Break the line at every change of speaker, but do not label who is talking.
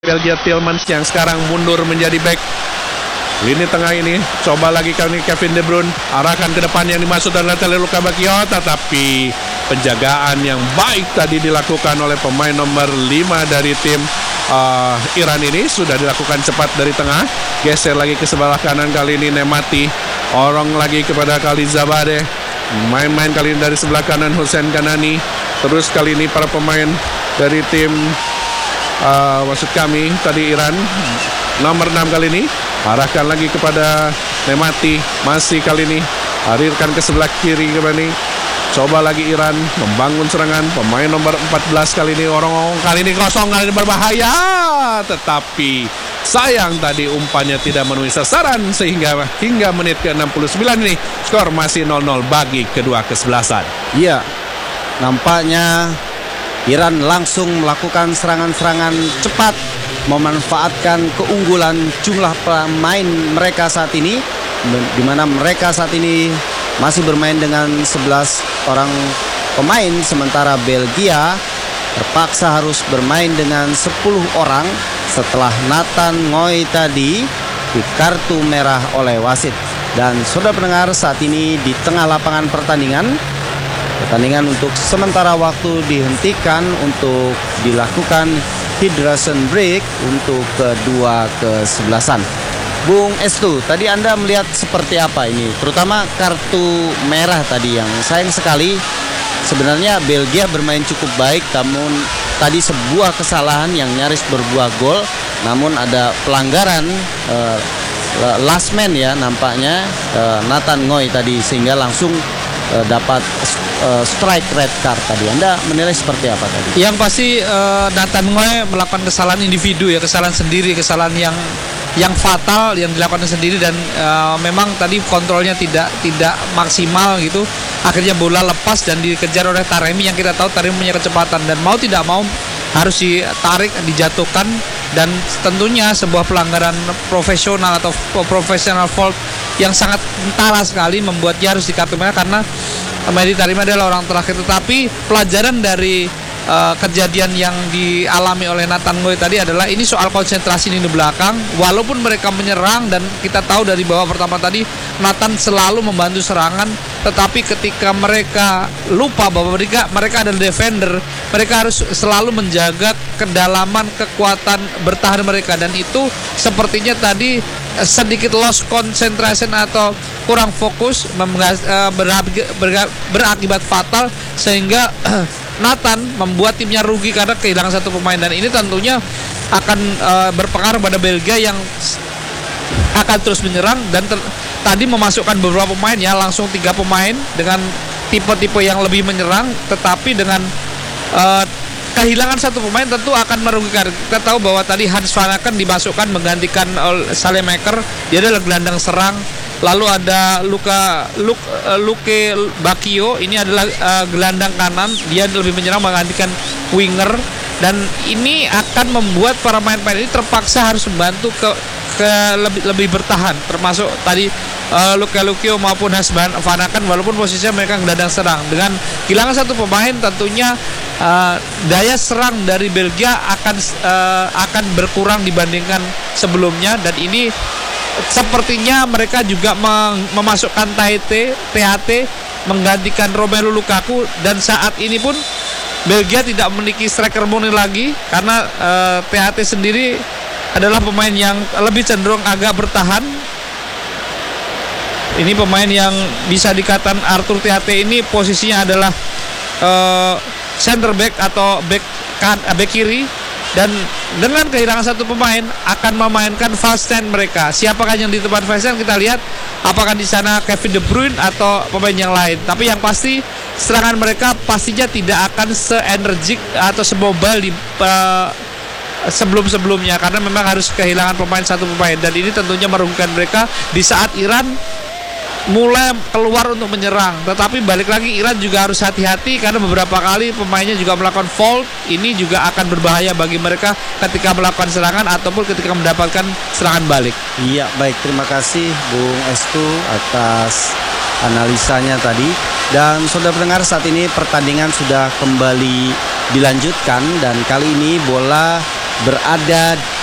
Belgia Tielemans yang sekarang mundur menjadi back. Lini tengah ini, coba lagi kali ini Kevin De Bruyne, arahkan ke depan yang dimaksud adalah Luka Bacchio, tetapi penjagaan yang baik tadi dilakukan oleh pemain nomor 5 dari tim Iran ini sudah dilakukan cepat dari tengah, geser lagi ke sebelah kanan kali ini Nemati, orong lagi kepada Khalizabadeh, main-main kali ini dari sebelah kanan Hussein Kanani, terus kali ini para pemain dari tim maksud kami tadi Iran nomor 6 kali ini arahkan lagi kepada Nemati, masih kali ini alirkan ke sebelah kiri kembali, coba lagi Iran membangun serangan, pemain nomor 14 kali ini orang kali ini kosong, kali ini berbahaya, tetapi sayang tadi umpannya tidak memenuhi sasaran sehingga hingga menit ke-69 ini skor masih 0-0 bagi kedua kesebelasan.
Iya, nampaknya Iran langsung melakukan serangan-serangan cepat, memanfaatkan keunggulan jumlah pemain mereka saat ini, di mana mereka saat ini masih bermain dengan 11 orang pemain, sementara Belgia terpaksa harus bermain dengan 10 orang setelah Nathan Ngoy tadi di kartu merah oleh wasit. Dan saudara pendengar, saat ini di tengah lapangan pertandingan untuk sementara waktu dihentikan untuk dilakukan hydration break untuk kedua kesebelasan. Bung Estu, tadi Anda melihat seperti apa ini? Terutama kartu merah tadi yang sayang sekali. Sebenarnya Belgia bermain cukup baik, namun tadi sebuah kesalahan yang nyaris berbuah gol. Namun ada pelanggaran last man ya nampaknya Nathan Ngoy tadi, sehingga langsung dapat strike red card tadi. Anda menilai seperti apa tadi?
Yang pasti Nathan Ngoy melakukan kesalahan individu ya, kesalahan sendiri, kesalahan yang fatal yang dilakukan sendiri, dan memang tadi kontrolnya tidak maksimal gitu. Akhirnya bola lepas dan dikejar oleh Taremi yang kita tahu Taremi punya kecepatan, dan mau tidak mau harus ditarik, dijatuhkan, dan tentunya sebuah pelanggaran profesional atau professional fault yang sangat kentara sekali membuat dia harus di kartu merah karena Mehdi Taremi adalah orang terakhir. Tetapi pelajaran dari kejadian yang dialami oleh Nathan Ngoy tadi adalah ini soal konsentrasi di belakang. Walaupun mereka menyerang dan kita tahu dari babak pertama tadi Nathan selalu membantu serangan, tetapi ketika mereka lupa bahwa mereka adalah defender, mereka harus selalu menjaga kedalaman kekuatan bertahan mereka, dan itu sepertinya tadi sedikit lost concentration atau kurang fokus berakibat fatal sehingga Nathan membuat timnya rugi karena kehilangan satu pemain, dan ini tentunya akan berpengaruh pada Belgia yang akan terus menyerang dan tadi memasukkan beberapa pemain ya, langsung 3 pemain dengan tipe-tipe yang lebih menyerang, tetapi dengan kehilangan satu pemain tentu akan merugikan. Kita tahu bahwa tadi Hans van Aken dimasukkan menggantikan Salemaker, dia adalah gelandang serang. Lalu ada Luke Bacchio, ini adalah gelandang kanan, dia lebih menyerang menggantikan winger, dan ini akan membuat para pemain-pemain ini terpaksa harus membantu lebih bertahan, termasuk tadi Luke maupun Hans van Aken, walaupun posisinya mereka gelandang serang. Dengan kehilangan satu pemain tentunya daya serang dari Belgia akan berkurang dibandingkan sebelumnya, dan ini sepertinya mereka juga memasukkan THT menggantikan Romelu Lukaku, dan saat ini pun Belgia tidak memiliki striker murni lagi karena THT sendiri adalah pemain yang lebih cenderung agak bertahan. Ini pemain yang bisa dikatakan Arthur THT ini posisinya adalah center back atau back kiri, dan dengan kehilangan satu pemain akan memainkan false nine mereka. Siapakah yang di tempat false nine kita lihat, apakah di sana Kevin De Bruyne atau pemain yang lain. Tapi yang pasti serangan mereka pastinya tidak akan se-energik atau se-mobile di sebelum-sebelumnya, karena memang harus kehilangan satu pemain, dan ini tentunya merugikan mereka di saat Iran mulai keluar untuk menyerang. Tetapi balik lagi Iran juga harus hati-hati karena beberapa kali pemainnya juga melakukan fault. Ini juga akan berbahaya bagi mereka ketika melakukan serangan ataupun ketika mendapatkan serangan balik.
Iya, baik, terima kasih Bung Estu atas analisanya tadi. Dan saudara pendengar, saat ini pertandingan sudah kembali dilanjutkan, dan kali ini bola berada